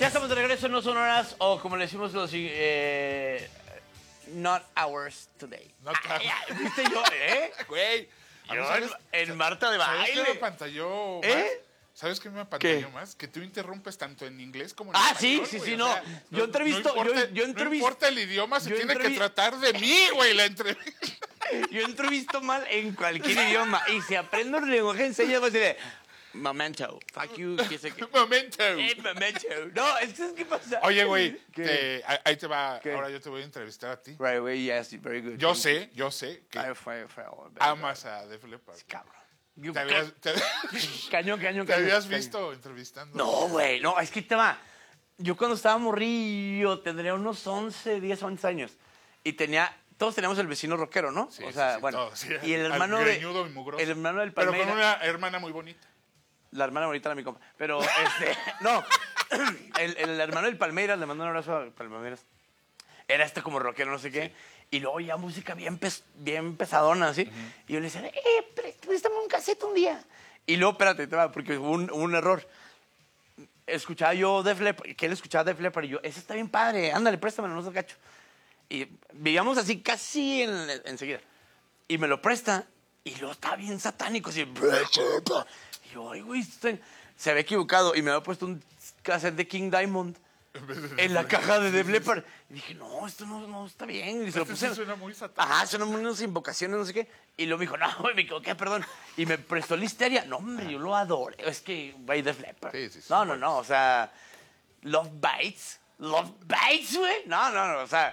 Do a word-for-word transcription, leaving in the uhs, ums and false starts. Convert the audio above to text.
Ya estamos de regreso en No Son Horas, o como le decimos los... Eh, not hours today. Not Ah, ya, ¿viste yo, eh? Güey. Yo en, ¿sabes, en Marta de ¿Sabes qué me Baile. apantalló más? ¿Eh? ¿Sabes qué me apantalló ¿Qué? más? Que tú interrumpes tanto en inglés como en Ah, español, sí, sí, güey. sí, O no. sea, Yo entrevisto- No importa, yo- yo no entrevis- importa el idioma, se yo tiene que entrevi- tratar de mí, güey, la entrevista. Yo entrevisto mal en cualquier idioma. Y si aprendo el lenguaje de señas, voy a decir, momento, fuck you, qué sé qué. Momento. Eh, momento. No, es que, ¿qué pasa? Oye, güey, ¿Qué? te- ahí- ahí te va. ¿Qué? Ahora yo te voy a entrevistar a ti. Right away, yes, very good. Yo sé, yo sé que Ay, fue, fue, very amas a Def Leppard. good. Cabrón. ¿Te habías, te, Cañón, cañón, te cañón. habías cañón. visto entrevistando? No, güey, no, es que te va. Yo cuando estaba morrillo, tendría unos once, diez, once años. Y tenía, todos teníamos el vecino rockero, ¿no? Sí, o sí, sea, sí, bueno. todos, sí, y el al hermano de. greñudo y mugroso. El hermano del Pero Palmeira. con una hermana muy bonita. La hermana bonita era mi compa. Pero, este, no. El, el hermano del Palmeiras, le mando un abrazo al Palmeiras. Era este como rockero, no sé qué. Y luego ya música bien, pes- bien pesadona, así. Y yo le decía, eh, pré- préstame un cassette un día. Y luego, espérate, te va, porque hubo un, hubo un error. Escuchaba yo Def Leppard, que él escuchaba Def Leppard, y yo, ese está bien padre, ándale, préstamelo, no seas gacho. Y vivíamos así casi en, enseguida. Y me lo presta, y luego estaba bien satánico, así. Y yo, ay, güey, está- se había equivocado, y me había puesto un cassette de King Diamond en la caja de Def Leppard. Y dije, no, esto no, no está bien. Y se lo Este sí puse. suena muy satánico. Ajá, son unas invocaciones, no sé qué. Y luego me dijo, no, güey, me equivoqué, perdón. Y me prestó Listeria. No, hombre, yo lo adoro. Es que, güey, Def Leppard. Sí, sí, sí, no, no, bueno. no, o sea, Love Bites. Love Bites, güey. No, no, no, o sea,